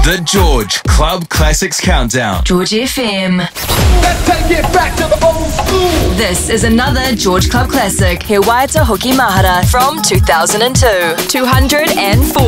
The George Club Classics Countdown. George FM. Let's take it back to the old school. This is another George Club Classic, He Waiata Hoki Mahara from 2002. 204.